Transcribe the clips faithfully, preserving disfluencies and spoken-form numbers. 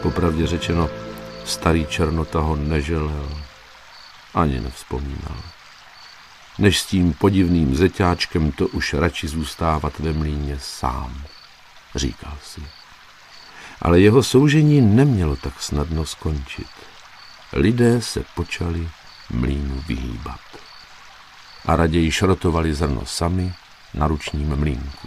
Popravdě řečeno, starý Černota ho neželel, ani nevzpomínal. Než s tím podivným zeťáčkem to už radši zůstávat ve mlýně sám, říkal si. Ale jeho soužení nemělo tak snadno skončit. Lidé se počali mlýnu vyhýbat. A raději šrotovali zrno sami na ručním mlýnku.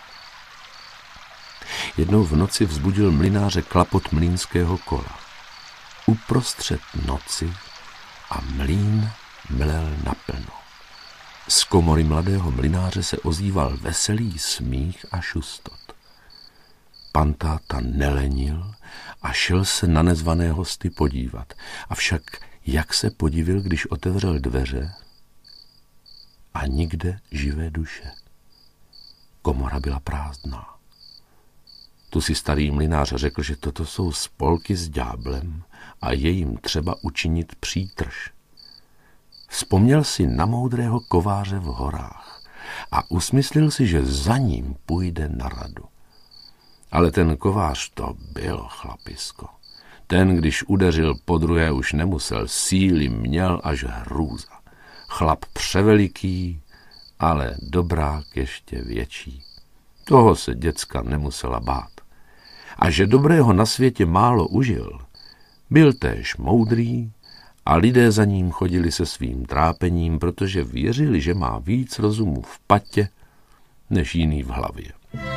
Jednou v noci vzbudil mlynáře klapot mlýnského kola. Uprostřed noci a mlýn mlel naplno. Z komory mladého mlynáře se ozýval veselý smích a šustot. Pan táta nelenil a šel se na nezvané hosty podívat. Avšak jak se podivil, když otevřel dveře a nikde živé duše. Komora byla prázdná. Tu si starý mlynář řekl, že toto jsou spolky s ďáblem a je jim třeba učinit přítrž. Vzpomněl si na moudrého kováře v horách a usmyslil si, že za ním půjde na radu. Ale ten kovář to bylo chlapisko. Ten, když udeřil podruhé, už nemusel, síly měl až hrůza. Chlap převeliký, ale dobrák ještě větší. Toho se děcka nemusela bát. A že dobrého na světě málo užil, byl též moudrý a lidé za ním chodili se svým trápením, protože věřili, že má víc rozumu v patě než jiný v hlavě.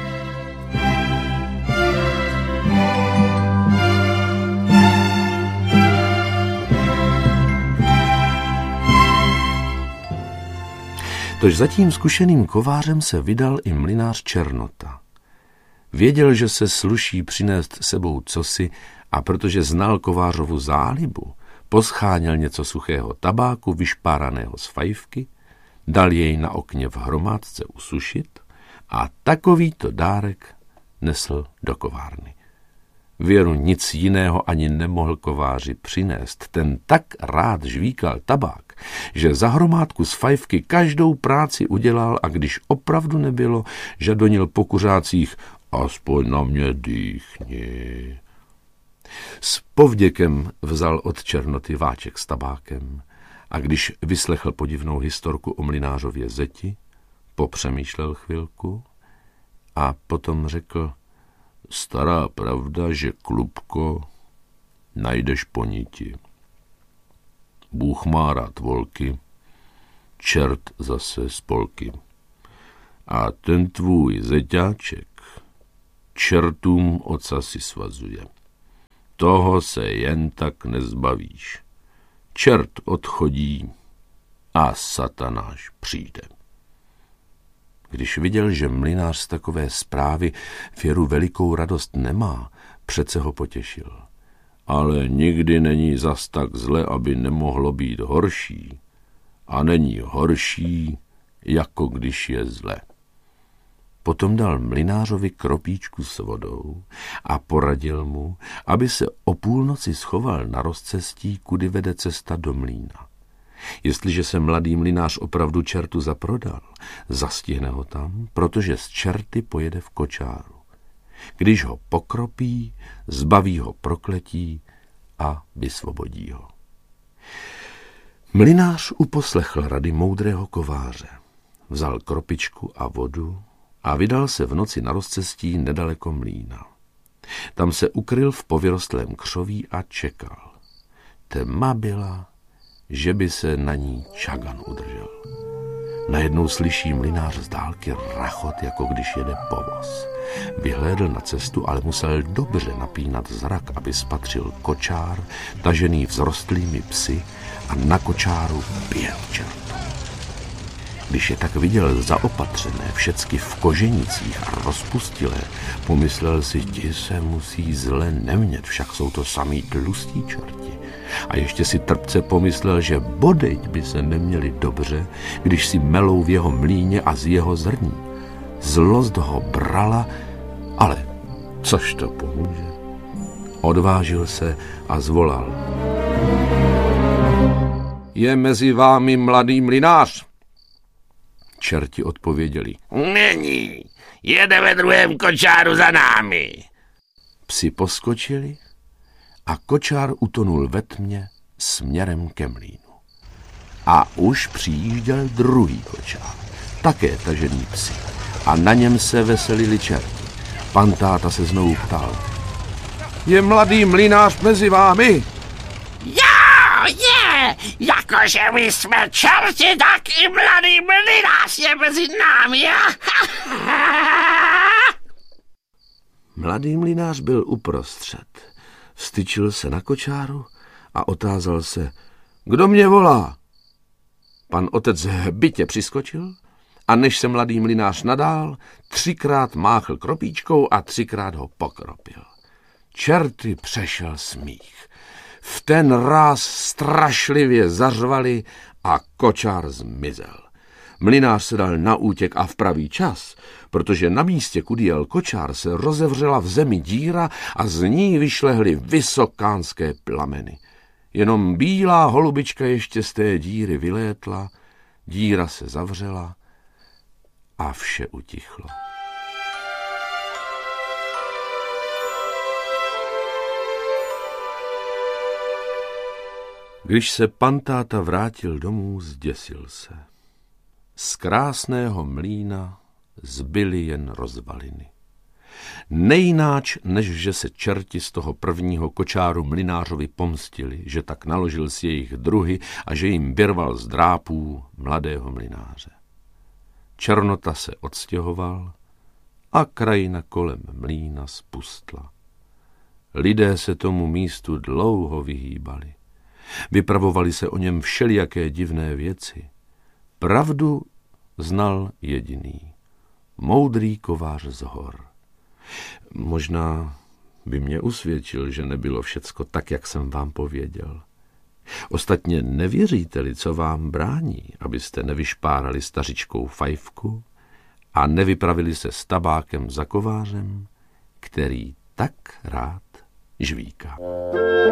Tož za tím zkušeným kovářem se vydal i mlynář Černota. Věděl, že se sluší přinést sebou cosi a protože znal kovářovu zálibu, poscháněl něco suchého tabáku vyšpáraného z fajfky, dal jej na okně v hromádce usušit a takovýto dárek nesl do kovárny. Věru nic jiného ani nemohl kováři přinést. Ten tak rád žvíkal tabák, že za hromádku z fajfky každou práci udělal a když opravdu nebylo, žadonil po kuřácích: aspoň na mě dýchni. S povděkem vzal od Černoty váček s tabákem a když vyslechl podivnou historku o mlynářově zeti, popřemýšlel chvilku a potom řekl: stará pravda, že, klubko, najdeš po niti. Bůh má rád volky, čert zase spolky. A ten tvůj zeťáček čertům ocasy svazuje. Toho se jen tak nezbavíš. Čert odchodí a satanáš přijde. Když viděl, že mlynář z takové zprávy Věru velikou radost nemá, přece ho potěšil. Ale nikdy není zas tak zle, aby nemohlo být horší. A není horší, jako když je zle. Potom dal mlynářovi kropíčku s vodou a poradil mu, aby se o půlnoci schoval na rozcestí, kudy vede cesta do mlýna. Jestliže se mladý mlynář opravdu čertu zaprodal, zastihne ho tam, protože z čerty pojede v kočáru. Když ho pokropí, zbaví ho prokletí a vysvobodí ho. Mlynář uposlechl rady moudrého kováře. Vzal kropičku a vodu a vydal se v noci na rozcestí nedaleko mlýna. Tam se ukryl v povyrostlém křoví a čekal. Tma byla, že by se na ní čagan udržel. Najednou slyší mlynář z dálky rachot, jako když jede povoz. Vyhlédl na cestu, ale musel dobře napínat zrak, aby spatřil kočár, tažený vzrostlými psy a na kočáru běl čert. Když je tak viděl zaopatřené, všecky v koženicích a rozpustilé, pomyslel si, ti se musí zle nemět, však jsou to samý tlustí čerti. A ještě si trpce pomyslel, že bodejť by se neměli dobře, když si melou v jeho mlýně a z jeho zrní. Zlost ho brala, ale což to pomůže? Odvážil se a zvolal. Je mezi vámi mladý mlynář? Čerti odpověděli. Není, jede ve druhém kočáru za námi. Psi poskočili a kočár utonul ve tmě směrem ke mlýnu. A už přijížděl druhý kočár, také tažený psi, a na něm se veselili čerti. Pan táta se znovu ptal: Je mladý mlynář mezi vámi? Jo, je! Jakože my jsme čerti, tak i mladý mlynář je mezi námi. Mladý mlynář byl uprostřed. Vstyčil se na kočáru a otázal se: Kdo mě volá? Pan otec hbitě přiskočil a než se mladý mlynář nadál, třikrát máchl kropíčkou a třikrát ho pokropil. Čerty přešel smích. V ten ráz strašlivě zařvali a kočár zmizel. Mlynář se dal na útěk a v pravý čas, protože na místě, kudy jel kočár, se rozevřela v zemi díra a z ní vyšlehly vysokánské plameny. Jenom bílá holubička ještě z té díry vylétla, díra se zavřela a vše utichlo. Když se pan táta vrátil domů, zděsil se. Z krásného mlýna zbyly jen rozvaliny. Nejnáč, než že se čerti z toho prvního kočáru mlynářovi pomstili, že tak naložil s jejich druhy a že jim vyrval z drápů mladého mlynáře. Černota se odstěhoval a krajina kolem mlýna spustla. Lidé se tomu místu dlouho vyhýbali. Vypravovali se o něm všelijaké divné věci. Pravdu znal jediný, moudrý kovář z hor. Možná by mě usvědčil, že nebylo všecko tak, jak jsem vám pověděl. Ostatně nevěříte-li, co vám brání, abyste nevyšpárali stařičkou fajfku a nevypravili se s tabákem za kovářem, který tak rád žvíká.